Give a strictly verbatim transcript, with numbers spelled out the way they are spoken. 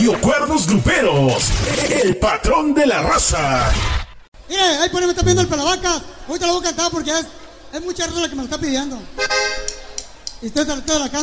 Cuernos Gruperos, el patrón de la raza. Mire, ahí por ahí me está pidiendo el Pelavacas. Ahorita lo voy a cantar porque es, es mucha raza la que me lo está pidiendo. Y usted, usted la canta.